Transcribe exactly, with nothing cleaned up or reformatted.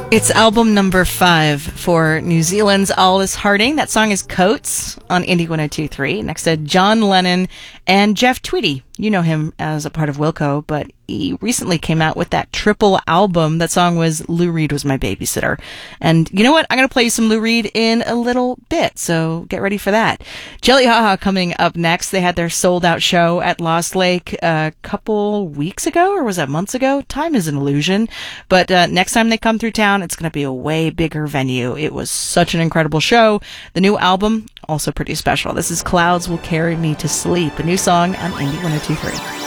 It's album number five for New Zealand's Alice Harding. That song is Coats on Indie one oh two point three. Next to John Lennon and Jeff Tweedy. You know him as a part of Wilco, but he recently came out with that triple album. That song was Lou Reed Was My Babysitter. And you know what? I'm going to play you some Lou Reed in a little bit, so get ready for that. Jelly Haha coming up next. They had their sold-out show at Lost Lake a couple weeks ago, or was that months ago? Time is an illusion. But uh, next time they come through town, it's going to be a way bigger venue. It was such an incredible show. The new album, also pretty special. This is Clouds Will Carry Me to Sleep, a new song on Indie one oh two point three.